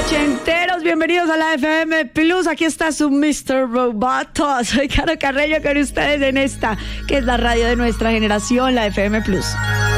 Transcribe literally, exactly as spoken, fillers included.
Ochenteros, bienvenidos a la F M Plus. Aquí está su mister Roboto. Soy Caro Carreño con ustedes en esta, que es la radio de nuestra generación, la F M Plus.